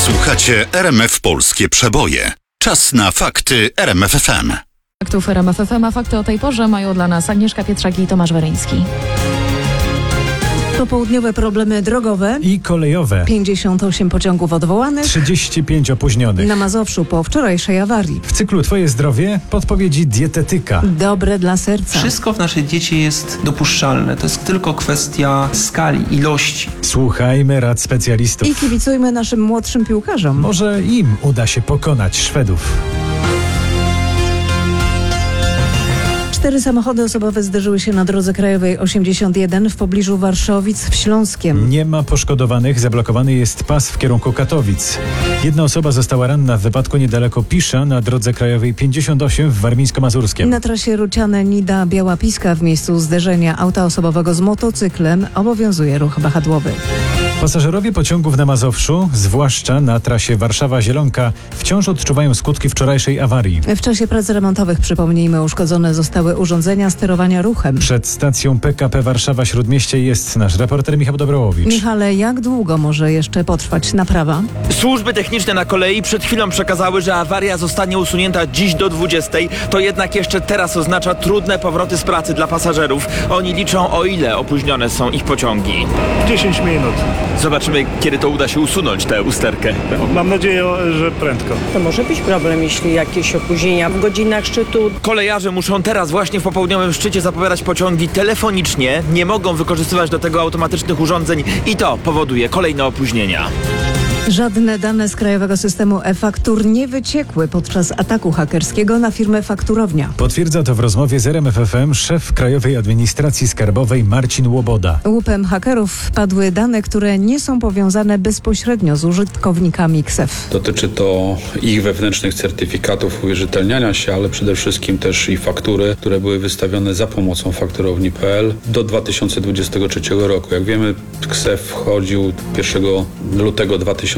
Słuchacie RMF Polskie Przeboje. Czas na fakty RMF FM. Faktów RMF FM, a fakty o tej porze mają dla nas Agnieszka Pietrzak i Tomasz Weryński. Popołudniowe problemy drogowe i kolejowe. 58 pociągów odwołanych. 35 opóźnionych. Na Mazowszu po wczorajszej awarii. W cyklu Twoje zdrowie podpowiedzi dietetyka. Dobre dla serca. Wszystko w naszej diecie jest dopuszczalne. To jest tylko kwestia skali, ilości. Słuchajmy rad specjalistów. I kibicujmy naszym młodszym piłkarzom. Może im uda się pokonać Szwedów. 4 samochody osobowe zderzyły się na drodze krajowej 81 w pobliżu Warszowic w Śląskiem. Nie ma poszkodowanych, zablokowany jest pas w kierunku Katowic. Jedna osoba została ranna w wypadku niedaleko Pisza na drodze krajowej 58 w Warmińsko-Mazurskiem. Na trasie Ruciane-Nida-Biała Piska w miejscu zderzenia auta osobowego z motocyklem obowiązuje ruch wahadłowy. Pasażerowie pociągów na Mazowszu, zwłaszcza na trasie Warszawa-Zielonka, wciąż odczuwają skutki wczorajszej awarii. W czasie prac remontowych, przypomnijmy, uszkodzone zostały urządzenia sterowania ruchem. Przed stacją PKP Warszawa-Śródmieście jest nasz reporter Michał Dobrołowicz. Michale, jak długo może jeszcze potrwać naprawa? Służby techniczne na kolei przed chwilą przekazały, że awaria zostanie usunięta dziś do 20. To jednak jeszcze teraz oznacza trudne powroty z pracy dla pasażerów. Oni liczą, o ile opóźnione są ich pociągi. 10 minut. Zobaczymy, kiedy to uda się usunąć tę usterkę. Mam nadzieję, że prędko. To może być problem, jeśli jakieś opóźnienia w godzinach szczytu. Kolejarze muszą teraz właśnie w popołudniowym szczycie zapowiadać pociągi telefonicznie. Nie mogą wykorzystywać do tego automatycznych urządzeń i to powoduje kolejne opóźnienia. Żadne dane z krajowego systemu e-faktur nie wyciekły podczas ataku hakerskiego na firmę Fakturownia. Potwierdza to w rozmowie z RMF FM szef Krajowej Administracji Skarbowej Marcin Łoboda. Łupem hakerów wpadły dane, które nie są powiązane bezpośrednio z użytkownikami KSEF. Dotyczy to ich wewnętrznych certyfikatów uwierzytelniania się, ale przede wszystkim też i faktury, które były wystawione za pomocą fakturowni.pl do 2023 roku. Jak wiemy, KSEF wchodził 1 lutego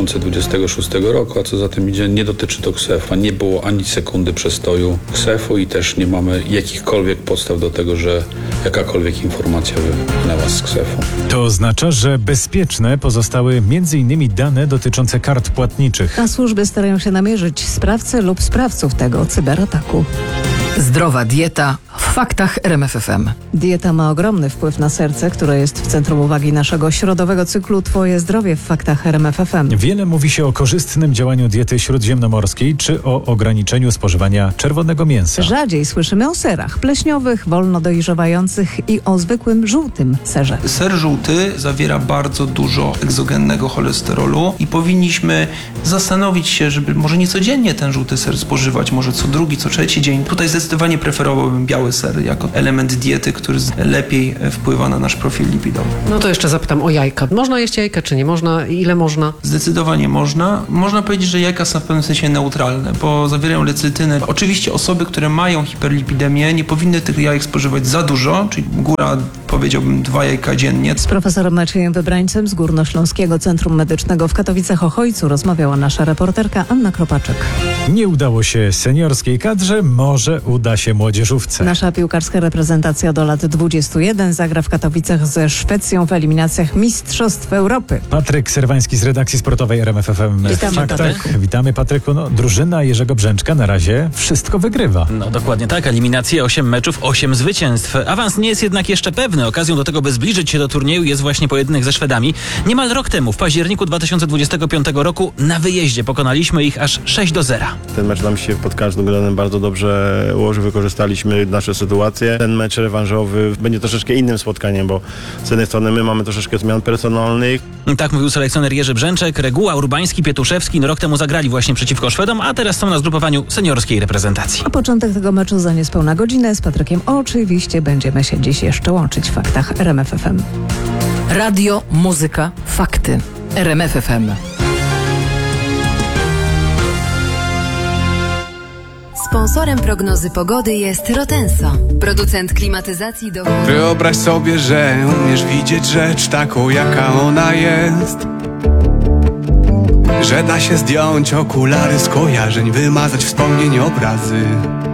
2026 roku, a co za tym idzie, nie dotyczy to KSEF-a. Nie było ani sekundy przestoju KSEF-u i też nie mamy jakichkolwiek podstaw do tego, że jakakolwiek informacja wypłynęła z KSEF-u. To oznacza, że bezpieczne pozostały m.in. dane dotyczące kart płatniczych. A służby starają się namierzyć sprawcę lub sprawców tego cyberataku. Zdrowa dieta w faktach RMF FM. Dieta ma ogromny wpływ na serce, które jest w centrum uwagi naszego środowego cyklu Twoje zdrowie w faktach RMF FM. Wiele mówi się o korzystnym działaniu diety śródziemnomorskiej czy o ograniczeniu spożywania czerwonego mięsa. Rzadziej słyszymy o serach pleśniowych, wolno dojrzewających i o zwykłym żółtym serze. Ser żółty zawiera bardzo dużo egzogennego cholesterolu i powinniśmy zastanowić się, żeby może nie codziennie ten żółty ser spożywać, może co drugi, co trzeci dzień. Tutaj zdecydowanie preferowałbym biały ser jako element diety, który lepiej wpływa na nasz profil lipidowy. No to jeszcze zapytam o jajka. Można jeść jajka, czy nie można? Ile można? Zdecydowanie można. Można powiedzieć, że jajka są w pewnym sensie neutralne, bo zawierają lecytynę. Oczywiście osoby, które mają hiperlipidemię, nie powinny tych jajek spożywać za dużo, czyli góra, powiedziałbym, 2 jajka dziennie. Z profesorem Maciejem Wybrańcem z Górnośląskiego Centrum Medycznego w Katowicach-Ochojcu rozmawiała nasza reporterka Anna Kropaczek. Nie udało się seniorskiej kadrze, może uda się młodzieżówce. Nasza piłkarska reprezentacja do lat 21 zagra w Katowicach ze Szwecją w eliminacjach Mistrzostw Europy. Patryk Serwański z redakcji sportowej RMF FM. Witamy, Patryk. Witamy, Patryku. No, drużyna Jerzego Brzęczka na razie wszystko wygrywa. No dokładnie tak, eliminacje, 8 meczów, 8 zwycięstw. Awans nie jest jednak jeszcze pewny. Okazją do tego, by zbliżyć się do turnieju, jest właśnie pojedynek ze Szwedami. Niemal rok temu, w październiku 2025 roku, na wyjeździe pokonaliśmy ich aż 6-0. Ten mecz nam się pod każdym względem bardzo dobrze ułożył, wykorzystaliśmy nasze sytuacje. Ten mecz rewanżowy będzie troszeczkę innym spotkaniem, bo z jednej strony my mamy troszeczkę zmian personalnych. Tak mówił selekcjoner Jerzy Brzęczek. Reguła, Urbański, Pietuszewski rok temu zagrali właśnie przeciwko Szwedom, a teraz są na zgrupowaniu seniorskiej reprezentacji. A początek tego meczu za niespełna godzinę. Z Patrykiem oczywiście będziemy się dziś jeszcze łączyć w faktach RMF FM. Radio, muzyka, fakty. RMF FM. Sponsorem prognozy pogody jest Rotenso, producent klimatyzacji do... Wyobraź sobie, że umiesz widzieć rzecz taką, jaka ona jest. Że da się zdjąć okulary skojarzeń, wymazać wspomnień, obrazy.